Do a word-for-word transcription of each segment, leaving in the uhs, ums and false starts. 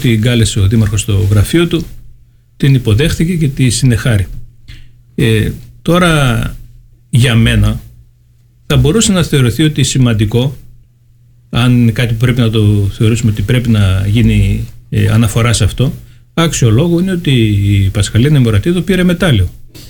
την κάλεσε ο δήμαρχος στο γραφείο του, την υποδέχτηκε και τη συνεχάρη. Ε, τώρα για μένα θα μπορούσε να θεωρηθεί ότι σημαντικό, αν είναι κάτι που πρέπει να το θεωρήσουμε ότι πρέπει να γίνει ε, αναφορά σε αυτό, άξιο λόγο είναι ότι η Πασχαλίνα Μωρατίδου πήρε μετάλλιο.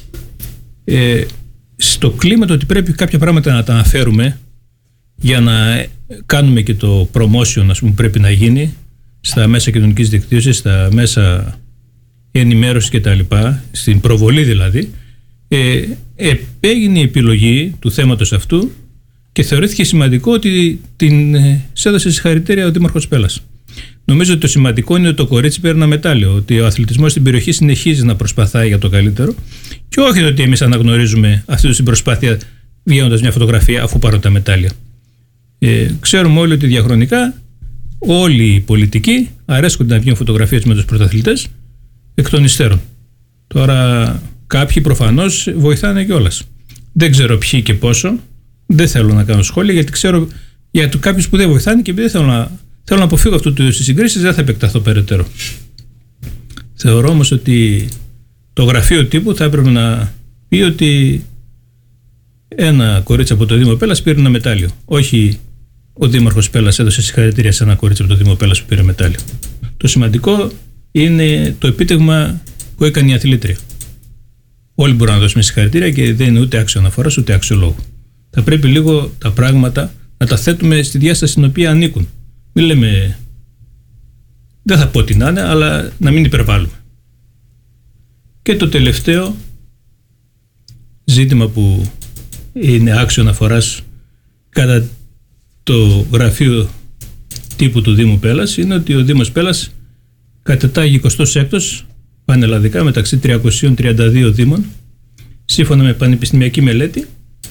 Ε, στο κλίμα το ότι πρέπει κάποια πράγματα να τα αναφέρουμε για να κάνουμε και το promotion, ας πούμε, που πρέπει να γίνει στα μέσα κοινωνικής δικτύωσης, στα μέσα ενημέρωσης κτλ., στην προβολή δηλαδή, ε, ε, έγινε η επιλογή του θέματος αυτού και θεωρήθηκε σημαντικό ότι την ε, έδωσε συγχαρητήρια ο Δήμαρχος Πέλλας. Νομίζω ότι το σημαντικό είναι ότι το κορίτσι παίρνει ένα μετάλλιο, ότι ο αθλητισμός στην περιοχή συνεχίζει να προσπαθάει για το καλύτερο και όχι ότι εμείς αναγνωρίζουμε αυτή την προσπάθεια βγαίνοντας μια φωτογραφία αφού πάρουν τα μετάλλια. Ε, ξέρουμε όλοι ότι διαχρονικά όλοι οι πολιτικοί αρέσκονται να βγαίνουν φωτογραφίες με τους πρωταθλητές εκ των υστέρων. Τώρα κάποιοι προφανώς βοηθάνε κιόλας. Δεν ξέρω ποιοι και πόσο, δεν θέλω να κάνω σχόλια γιατί ξέρω για κάποιους που δεν βοηθάνε και επειδή θέλω να, θέλω να αποφύγω αυτού του είδους τις συγκρίσεις, δεν θα επεκταθώ περαιτέρω. Θεωρώ όμως ότι το γραφείο τύπου θα έπρεπε να πει ότι ένα κορίτσι από το Δήμο Πέλλας πήρε ένα μετάλλιο. Όχι ο Δήμαρχος Πέλλας έδωσε συγχαρητήρια σε ένα κορίτσι από το Δήμο Πέλλας που πήρε μετάλλιο. Το σημαντικό είναι το επίτευγμα που έκανε η αθλήτρια. Όλοι μπορούν να δώσουμε συγχαρητήρια και δεν είναι ούτε άξιο αναφοράς ούτε άξιο λόγου. Θα πρέπει λίγο τα πράγματα να τα θέτουμε στη διάσταση στην οποία ανήκουν. Μην λέμε, δεν θα πω τι να είναι, αλλά να μην υπερβάλλουμε. Και το τελευταίο ζήτημα που είναι άξιο αναφοράς κατά το γραφείο τύπου του Δήμου Πέλλας είναι ότι ο Δήμος Πέλλας κατετάγει εικοστός έκτος πανελλαδικά μεταξύ τριακοσίων τριάντα δύο δήμων. Σύμφωνα με πανεπιστημιακή μελέτη,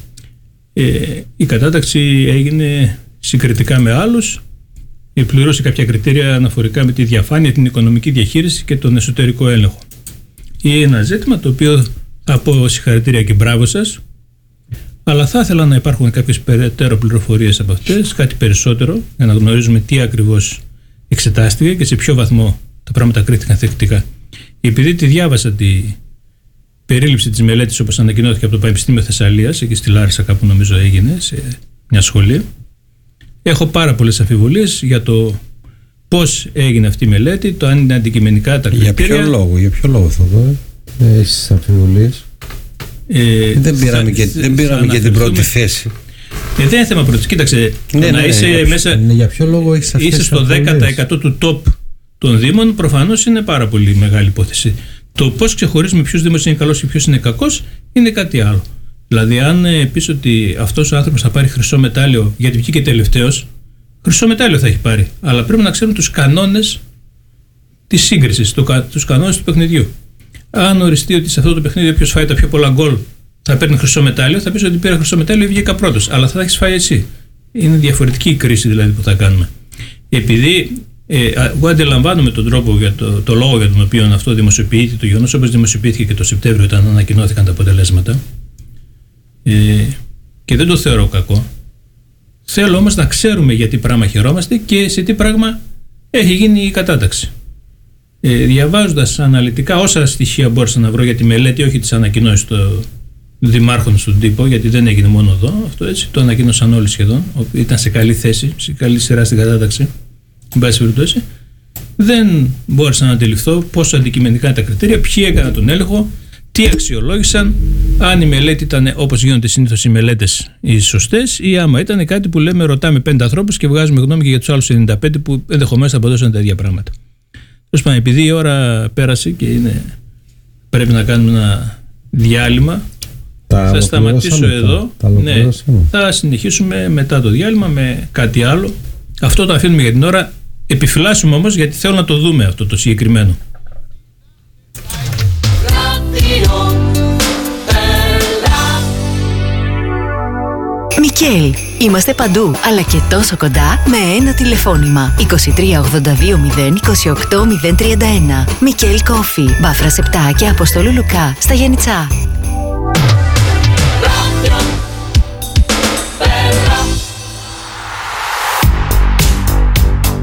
ε, η κατάταξη έγινε συγκριτικά με άλλους, πληρώσει κάποια κριτήρια αναφορικά με τη διαφάνεια, την οικονομική διαχείριση και τον εσωτερικό έλεγχο. Είναι ένα ζήτημα το οποίο θα πω συγχαρητήρια και μπράβο σας, αλλά θα ήθελα να υπάρχουν κάποιες περαιτέρω πληροφορίες από αυτές, κάτι περισσότερο, για να γνωρίζουμε τι ακριβώς εξετάστηκε και σε ποιο βαθμό τα πράγματα κρίθηκαν θετικά. Επειδή τη διάβασα τη περίληψη της μελέτης όπως ανακοινώθηκε από το Πανεπιστήμιο Θεσσαλίας, εκεί στη Λάρισα κάπου νομίζω έγινε, σε μια σχολή, έχω πάρα πολλές αμφιβολίες για το πώς έγινε αυτή η μελέτη, το αν είναι αντικειμενικά τα κριτήρια. Για ποιο λόγο, για ποιο λόγο θα δω, έχεις αμφιβολίες. Ε, δεν πήραμε, θα, και, δεν πήραμε και την πρώτη θέση. Ε, δεν είναι θέμα πρώτης. Κοίταξε, ναι, να ναι, είσαι, ναι, μέσα, ναι, για ποιο λόγο έχεις είσαι στο δέκα τοις εκατό του top των δήμων, προφανώς είναι πάρα πολύ μεγάλη υπόθεση. Το πώς ξεχωρίζουμε ποιος δήμος είναι καλός και ποιος είναι κακός είναι κάτι άλλο. Δηλαδή, αν ε, πεις ότι αυτός ο άνθρωπος θα πάρει χρυσό μετάλλιο γιατί βγήκε τελευταίος, χρυσό μετάλλιο θα έχει πάρει. Αλλά πρέπει να ξέρουμε τους κανόνες της σύγκρισης, το, τους κανόνες του παιχνιδιού. Αν οριστεί ότι σε αυτό το παιχνίδι όποιος φάει τα πιο πολλά γκολ θα παίρνει χρυσό μετάλλιο, θα πεις ότι πήρα χρυσό μετάλλιο ή βγήκα πρώτος. Αλλά θα τα έχεις φάει εσύ. Είναι διαφορετική η κρίση δηλαδή που θα κάνουμε. Επειδή ε, εγώ αντιλαμβάνομαι τον τρόπο, για το, το λόγο για τον οποίο αυτό δημοσιοποιείται, το γεγονός όπως δημοσιοποιήθηκε και το Σεπτέμβριο όταν ανακοινώθηκαν τα αποτελέσματα. Ε, και δεν το θεωρώ κακό. Θέλω όμως να ξέρουμε για τι πράγμα χαιρόμαστε και σε τι πράγμα έχει γίνει η κατάταξη. Ε, διαβάζοντας αναλυτικά όσα στοιχεία μπόρεσα να βρω για τη μελέτη, όχι τις ανακοινώσεις των δημάρχων στον τύπο, γιατί δεν έγινε μόνο εδώ, αυτό έτσι, το ανακοίνωσαν όλοι σχεδόν, ήταν σε καλή θέση, σε καλή σειρά στην κατάταξη, εν πάση περιπτώσει, δεν μπόρεσα να αντιληφθώ πόσο αντικειμενικά είναι τα κριτήρια, ποιοι έκαναν τον έλεγχο, τι αξιολόγησαν, αν η μελέτη ήταν όπως γίνονται συνήθως οι μελέτες οι σωστές ή άμα ήταν κάτι που λέμε ρωτάμε πέντε ανθρώπους και βγάζουμε γνώμη και για τους άλλους ενενήντα πέντε που ενδεχομένως θα αποδώσουν τα ίδια πράγματα. Τέλος πάντων, επειδή η ώρα πέρασε και είναι, πρέπει να κάνουμε ένα διάλειμμα, τα θα σταματήσω εδώ. Τα, τα ναι, θα συνεχίσουμε μετά το διάλειμμα με κάτι άλλο. Αυτό το αφήνουμε για την ώρα. Επιφυλάσσουμε όμως γιατί θέλω να το δούμε αυτό το συγκεκριμένο. Μικέλ, είμαστε παντού, αλλά και τόσο κοντά με ένα τηλεφώνημα. είκοσι τρία ογδόντα δύο μηδέν είκοσι οκτώ μηδέν τριάντα ένα. Μικέλ Κόφι, Βάφρας επτά και Αποστόλου Λουκά στα Γιάννητσά.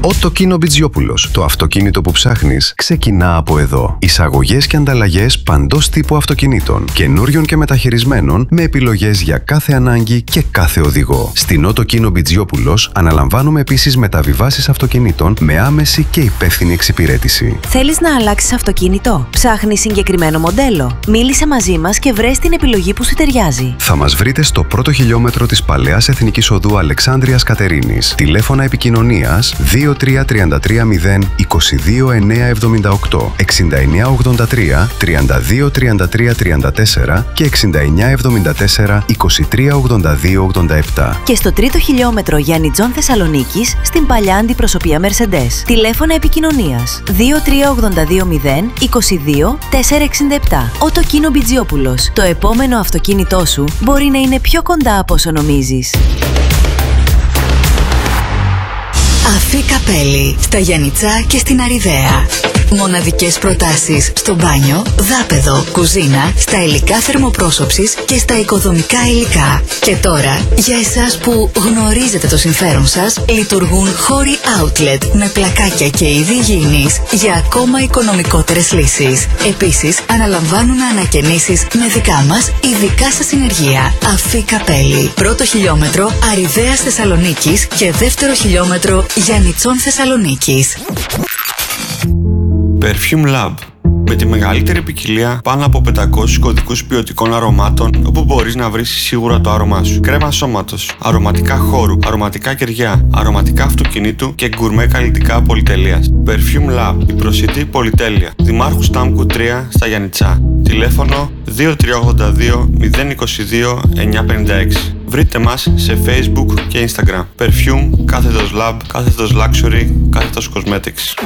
Ότο Μπιτζιόπουλος. Το αυτοκίνητο που ψάχνεις ξεκινά από εδώ. Εισαγωγές και ανταλλαγές παντός τύπου αυτοκινήτων, καινούριων και μεταχειρισμένων, με επιλογές για κάθε ανάγκη και κάθε οδηγό. Στην Ότο Μπιτζιόπουλος αναλαμβάνουμε επίσης μεταβιβάσεις αυτοκινήτων με άμεση και υπεύθυνη εξυπηρέτηση. Θέλεις να αλλάξεις αυτοκίνητο? Ψάχνεις συγκεκριμένο μοντέλο? Μίλησε μαζί μας και βρες την επιλογή που σου ταιριάζει. Θα μας βρείτε στο πρώτο χιλιόμετρο της Παλαιάς Εθνικής Οδού Αλεξάνδρειας Κατερίνης. Τηλέφωνα επικοινωνίας δύο τρία τρία τρία μηδέν είκοσι δύο εννιακόσια εβδομήντα οκτώ, εξήντα εννέα ογδόντα τρία, τριάντα δύο τριάντα τρία τριάντα τέσσερα και εξήντα εννέα εβδομήντα τέσσερα, είκοσι τρία ογδόντα δύο ογδόντα επτά. Και στο τρίτο χιλιόμετρο Γιάννητζον Θεσσαλονίκης, στην παλιά αντιπροσωπεία Mercedes. Τηλέφωνα επικοινωνίας δύο τρία ογδόντα δύο μηδέν είκοσι δύο τετρακόσια εξήντα επτά. Ότο Μπιτζιόπουλος. Το επόμενο αυτοκίνητό σου μπορεί να είναι πιο κοντά από όσο νομίζεις. Αφή Καπέλη, στα Γιαννιτσά και στην Αριδαία. Μοναδικές προτάσεις στο μπάνιο, δάπεδο, κουζίνα, στα υλικά θερμοπρόσωψης και στα οικοδομικά υλικά. Και τώρα, για εσάς που γνωρίζετε το συμφέρον σας, λειτουργούν χώροι outlet με πλακάκια και είδη υγιεινής για ακόμα οικονομικότερες λύσεις. Επίσης, αναλαμβάνουν ανακαινήσεις με δικά μας ειδικά σας συνεργεία. Αφή Καπέλη. Πρώτο χιλιόμετρο Αριδαίας Θεσσαλονίκης και δεύτερο χιλιόμετρο Γιαννιτσών Θεσσαλονίκης. Perfume Lab. Με τη μεγαλύτερη ποικιλία πάνω από πεντακόσιους κωδικούς ποιοτικών αρωμάτων, όπου μπορείς να βρεις σίγουρα το άρωμά σου. Κρέμα σώματος, αρωματικά χώρου, αρωματικά κεριά, αρωματικά αυτοκινήτου και γκουρμέ καλλιτικά πολυτελείας. Perfume Lab, η προσιτή πολυτέλεια. Δημάρχου Στάμκου τρία στα Γιαννιτσά. Τηλέφωνο δύο τρία ογδόντα δύο μηδέν είκοσι δύο εννιακόσια πενήντα έξι. Βρείτε μας σε Facebook και Instagram. Perfume, κάθετος Lab, κάθετος Luxury, κάθετος Cosmetics.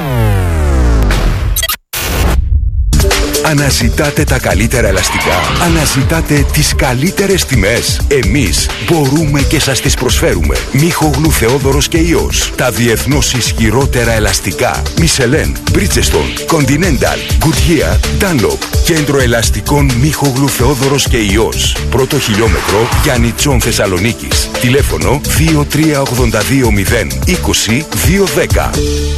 Αναζητάτε τα καλύτερα ελαστικά. Αναζητάτε τις καλύτερες τιμές. Εμείς μπορούμε και σας τις προσφέρουμε. Μίχογλου Θεόδωρος και Υιός. Τα διεθνώς ισχυρότερα ελαστικά. Michelin, Bridgestone, Continental, Goodyear, Dunlop. Κέντρο ελαστικών Μίχογλου Θεόδωρος και Υιός. Πρώτο χιλιόμετρο Γιαννιτσών Θεσσαλονίκης. Τηλέφωνο δύο τρία ογδόντα δύο μηδέν είκοσι δύο δέκα.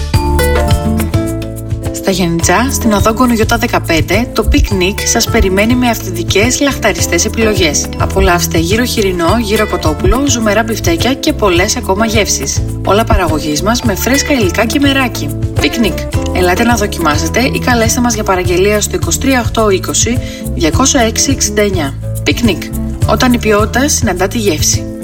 Στα Γιαννιτσά, στην οδό Γκονογιώτα δεκαπέντε, το πικνίκ σας περιμένει με αυθεντικές λαχταριστές επιλογές. Απολαύστε γύρο χοιρινό, γύρο κοτόπουλο, ζουμερά μπιφτέκια και πολλές ακόμα γεύσεις. Όλα παραγωγής μας με φρέσκα υλικά και μεράκι. Πικνίκ. Ελάτε να δοκιμάσετε ή καλέστε μας για παραγγελία στο είκοσι τρία οκτώ είκοσι διακόσια έξι εξήντα εννιά. Πικνίκ. Όταν η ποιότητα συναντά τη γεύση.